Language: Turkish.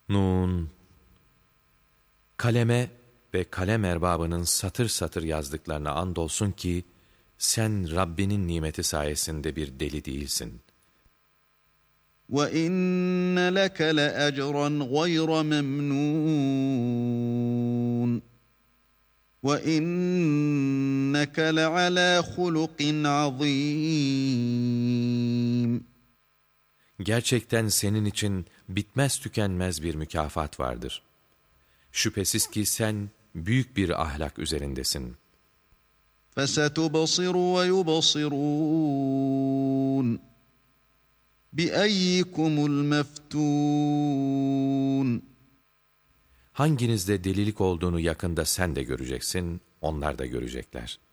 Nun. Kaleme ve kalem erbabının satır satır yazdıklarına andolsun ki, sen Rabbinin nimeti sayesinde bir deli değilsin. وَإِنَّ لَكَ لَأَجْرًا غَيْرَ مَمْنُونٍ وَإِنَّكَ لَعَلَى خُلُقٍ عَظِيمٍ. Gerçekten senin için bitmez tükenmez bir mükafat vardır. Şüphesiz ki sen büyük bir ahlak üzerindesin. فَسَتُبْصِرُ وَيُبْصِرُونَ بِأَيِّكُمُ الْمَفْتُونُ. Hanginizde delilik olduğunu yakında sen de göreceksin, onlar da görecekler.